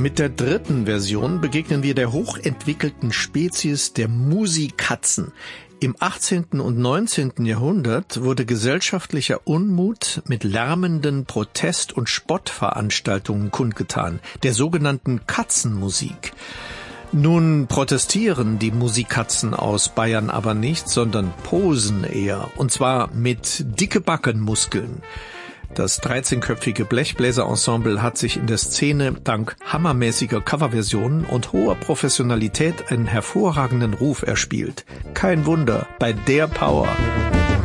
Mit der dritten Version begegnen wir der hochentwickelten Spezies der Musikatzen. Im 18. und 19. Jahrhundert wurde gesellschaftlicher Unmut mit lärmenden Protest- und Spottveranstaltungen kundgetan, der sogenannten Katzenmusik. Nun protestieren die Musikatzen aus Bayern aber nicht, sondern posen eher, und zwar mit dicke Backenmuskeln. Das 13-köpfige Blechbläserensemble hat sich in der Szene dank hammermäßiger Coverversionen und hoher Professionalität einen hervorragenden Ruf erspielt. Kein Wunder bei der Power.